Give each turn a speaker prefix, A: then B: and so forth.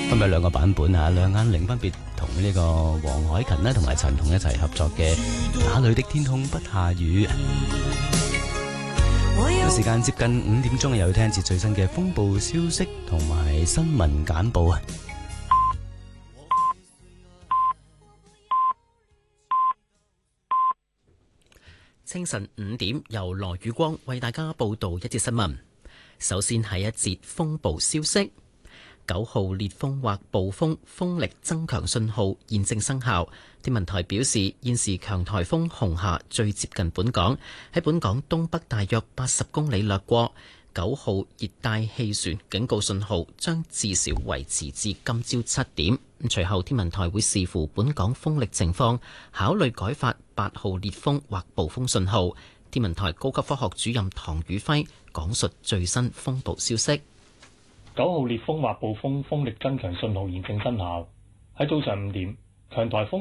A: 分別兩個版本啊，兩眼玲分別同呢個黃凱芹咧同埋陳彤一齊合作嘅《哪裏的天空不下雨》。時間接近5點鐘，又要聽一節最新嘅風暴消息同埋新聞簡報啊！
B: 清晨5點，由羅宇光為大家報道一節新聞。首先係一節風暴消息，9號烈風或暴風風力增強信號現正生效。天文台表示，現時強颱風紅霞最接近本港，喺本港東北大約80公里掠過。9號熱帶氣旋警告信號將至少維持至今朝7點。隨後天文台會視乎本港風力情況，考慮改發8號烈風或暴風信號。天文台高級科學主任唐宇輝講述最新風暴消息。
C: 9號烈風或暴風風力增強信號現正生效。喺早上5點，強颱風